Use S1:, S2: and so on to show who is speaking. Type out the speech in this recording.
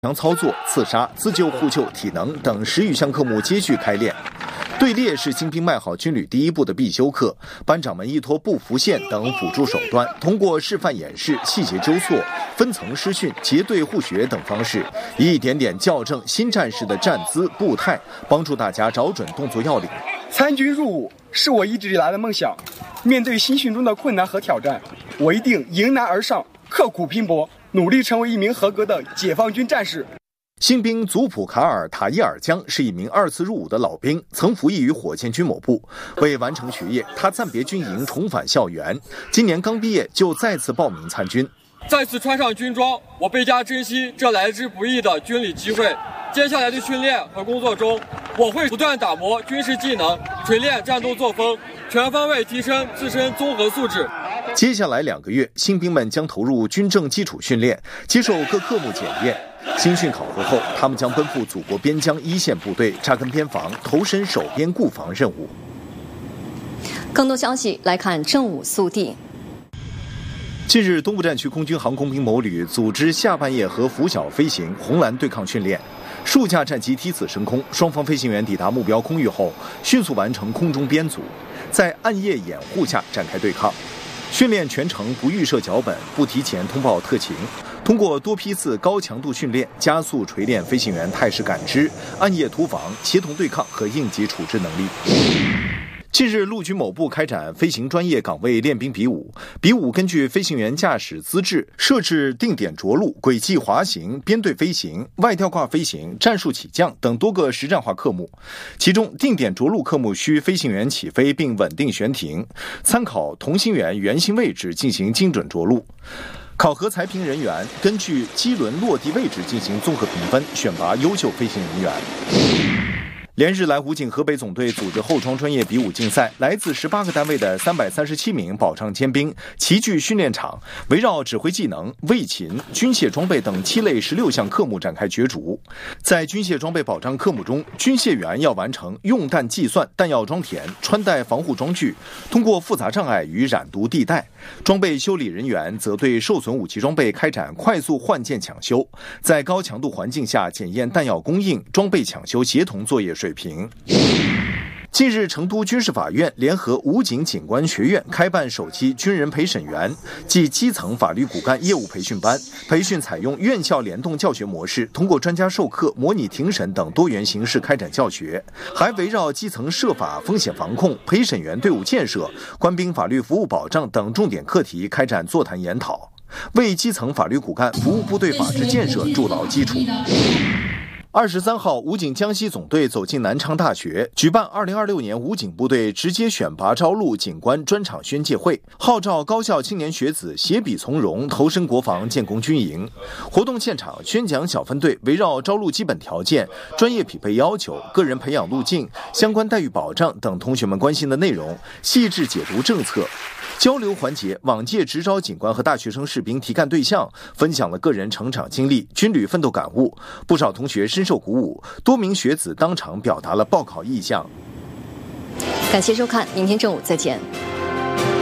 S1: 强操作、刺杀、自救互救、体能等10余项科目接续开练。队列是新兵迈好军旅第一步的必修课，班长们依托步伏线等辅助手段，通过示范演示、细节纠错、分层师训、结队互学等方式，一点点校正新战士的站姿步态，帮助大家找准动作要领。
S2: 参军入伍是我一直以来的梦想，面对新训中的困难和挑战，我一定迎难而上，刻苦拼搏，努力成为一名合格的解放军战士。
S1: 新兵祖普卡尔·塔伊尔江是一名2次入伍的老兵，曾服役于火箭军某部。为完成学业，他暂别军营，重返校园。今年刚毕业就再次报名参军。
S3: 再次穿上军装，我倍加珍惜这来之不易的军礼机会。接下来的训练和工作中，我会不断打磨军事技能，锤炼战斗作风，全方位提升自身综合素质。
S1: 接下来2个月，新兵们将投入军政基础训练，接受各科目检验。新训考核后，他们将奔赴祖国边疆一线部队，扎根边防，投身守边固防任务。
S4: 更多消息来看正午速递。
S1: 近日，东部战区空军航空兵某旅组织下半夜和拂晓飞行、红蓝对抗训练，数架战机梯次升空，双方飞行员抵达目标空域后，迅速完成空中编组，在暗夜掩护下展开对抗。训练全程不预设脚本，不提前通报特情，通过多批次高强度训练，加速锤炼飞行员态势感知、暗夜突防、协同对抗和应急处置能力。近日，陆军某部开展飞行专业岗位练兵比武，比武根据飞行员驾驶资质设置定点着陆、轨迹滑行、编队飞行、外吊挂飞行、战术起降等多个实战化科目。其中，定点着陆科目需飞行员起飞并稳定悬停，参考同心圆圆心位置进行精准着陆。考核裁评人员根据机轮落地位置进行综合评分，选拔优秀飞行人员。连日来，武警河北总队组织后装专业比武竞赛，来自18个单位的337名保障尖兵齐聚训练场，围绕指挥技能、卫勤、军械装备等7类16项科目展开角逐。在军械装备保障科目中，军械员要完成用弹计算、弹药装填、穿戴防护装具，通过复杂障碍与染毒地带；装备修理人员则对受损武器装备开展快速换件抢修，在高强度环境下检验弹药供应、装备抢修协同作业水平。近日，成都军事法院联合武警警官学院开办首期军人陪审员暨基层法律骨干业务培训班，培训采用院校联动教学模式，通过专家授课、模拟庭审等多元形式开展教学，还围绕基层涉法、风险防控、陪审员队伍建设、官兵法律服务保障等重点课题开展座谈研讨，为基层法律骨干服务部队法治建设筑牢基础。23号，武警江西总队走进南昌大学，举办2026年武警部队直接选拔招录警官专场宣介会，号召高校青年学子携笔从戎，投身国防，建功军营。活动现场，宣讲小分队围绕招录基本条件、专业匹配要求、个人培养路径、相关待遇保障等同学们关心的内容，细致解读政策。交流环节，往届直招警官和大学生士兵题干对象分享了个人成长经历、军旅奋斗感悟，不少同学深受鼓舞，多名学子当场表达了报考意向。
S4: 感谢收看，明天正午再见。